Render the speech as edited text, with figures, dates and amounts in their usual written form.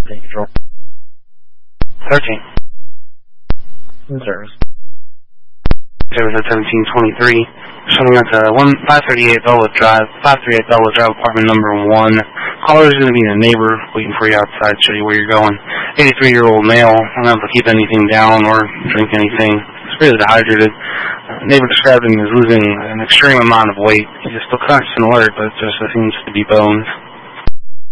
Control. 13. Service. Service at 1723. Showing up to 538 Bellwood Drive, apartment number 1. Caller is going to be a neighbor waiting for you outside, show you where you're going. 83-year-old male, unable to keep anything down or drink anything. Severely dehydrated. Neighbor described him as losing an extreme amount of weight. He's still conscious and alert, but it just seems to be bones.